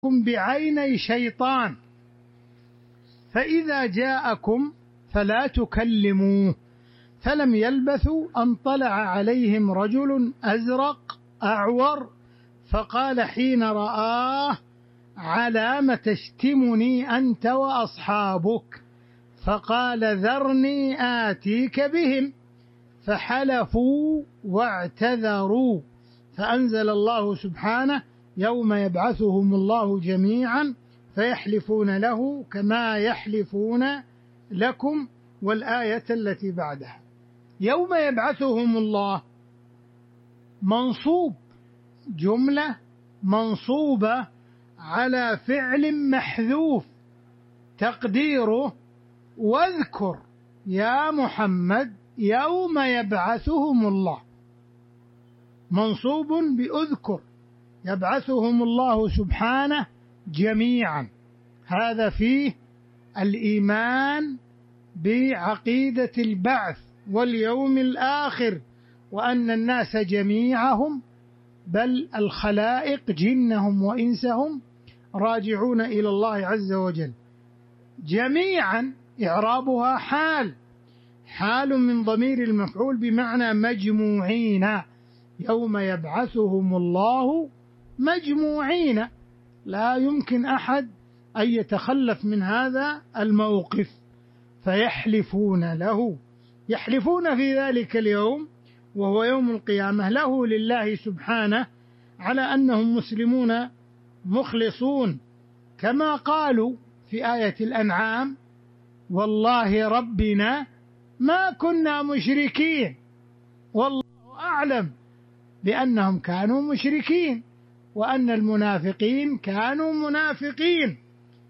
بعيني شيطان، فإذا جاءكم فلا تكلموه. فلم يلبثوا أن طلع عليهم رجل أزرق أعور فقال حين رآه: علام تشتمني أنت وأصحابك؟ فقال: ذرني آتيك بهم. فحلفوا واعتذروا، فأنزل الله سبحانه: يوم يبعثهم الله جميعا فيحلفون له كما يحلفون لكم. والآية التي بعدها: يوم يبعثهم الله منصوب، جملة منصوبة على فعل محذوف تقديره: واذكر يا محمد يوم يبعثهم الله. منصوب بأذكر، يبعثهم الله سبحانه جميعا. هذا فيه الإيمان بعقيدة البعث واليوم الآخر، وأن الناس جميعهم بل الخلائق جنهم وإنسهم راجعون إلى الله عز وجل. جميعا إعرابها حال من ضمير المفعول بمعنى مجموعين. يوم يبعثهم الله مجموعين، لا يمكن أحد أن يتخلف من هذا الموقف. فيحلفون له، يحلفون في ذلك اليوم وهو يوم القيامة له لله سبحانه على أنهم مسلمون مخلصون، كما قالوا في آية الأنعام: والله ربنا ما كنا مشركين. والله أعلم بأنهم كانوا مشركين، وأن المنافقين كانوا منافقين.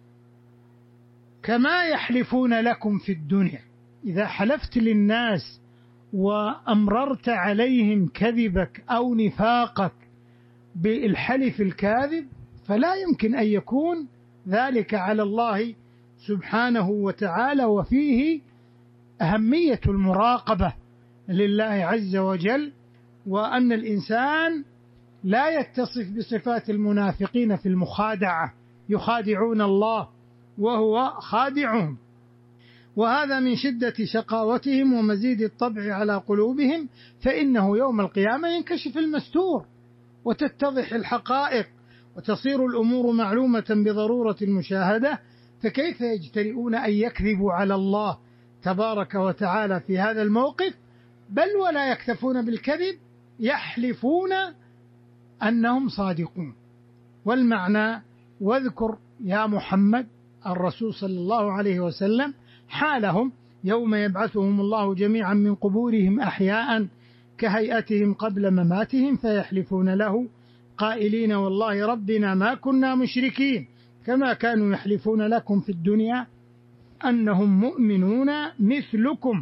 كما يحلفون لكم في الدنيا، إذا حلفت للناس وأمررت عليهم كذبك أو نفاقك بالحلف الكاذب، فلا يمكن أن يكون ذلك على الله سبحانه وتعالى. وفيه أهمية المراقبة لله عز وجل، وأن الإنسان لا يتصف بصفات المنافقين في المخادعة، يخادعون الله وهو خادعهم. وهذا من شدة شقاوتهم ومزيد الطبع على قلوبهم، فإنه يوم القيامة ينكشف المستور وتتضح الحقائق وتصير الأمور معلومة بضرورة المشاهدة. فكيف يجترئون أن يكذبوا على الله تبارك وتعالى في هذا الموقف؟ بل ولا يكتفون بالكذب، يحلفون أنهم صادقون. والمعنى: واذكر يا محمد الرسول صلى الله عليه وسلم حالهم يوم يبعثهم الله جميعا من قبورهم أحياء كهيئتهم قبل مماتهم، فيحلفون له قائلين: والله ربنا ما كنا مشركين، كما كانوا يحلفون لكم في الدنيا أنهم مؤمنون مثلكم،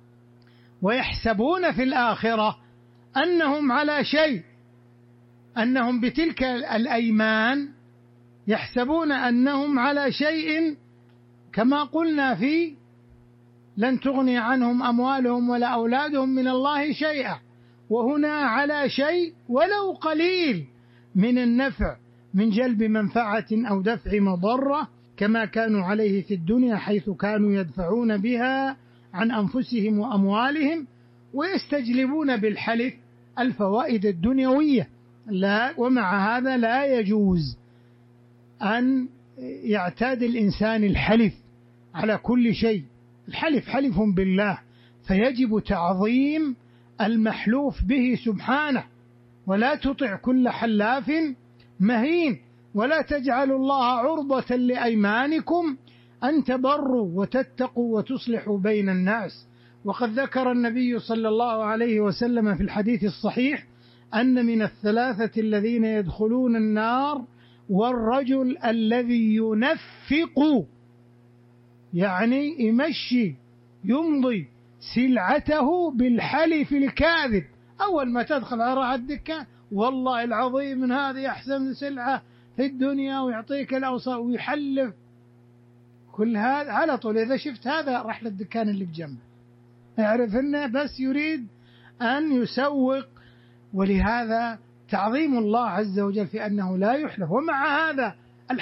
ويحسبون في الآخرة أنهم على شيء، أنهم بتلك الأيمان يحسبون أنهم على شيء، كما قلنا في لن تغني عنهم أموالهم ولا أولادهم من الله شيئا. وهنا على شيء ولو قليل من النفع من جلب منفعة أو دفع مضرة، كما كانوا عليه في الدنيا، حيث كانوا يدفعون بها عن أنفسهم وأموالهم ويستجلبون بالحلف الفوائد الدنيوية. لا، ومع هذا لا يجوز أن يعتاد الإنسان الحلف على كل شيء. الحلف حلف بالله، فيجب تعظيم المحلوف به سبحانه، ولا تطع كل حلاف مهين، ولا تجعلوا الله عرضة لأيمانكم أن تبروا وتتقوا وتصلحوا بين الناس. وقد ذكر النبي صلى الله عليه وسلم في الحديث الصحيح أن من الثلاثة الذين يدخلون النار والرجل الذي ينفق، يعني يمشي يمضي سلعته بالحلف الكاذب. أول ما تدخل على الدكان: والله العظيم من هذه أحسن سلعة في الدنيا، ويعطيك الأوصاف ويحلف. كل هذا على طول إذا شفت هذا راح للدكان اللي بجنبه، اعرف أنه بس يريد أن يسوق. ولهذا تعظيم الله عز وجل في أنه لا يحلف. ومع هذا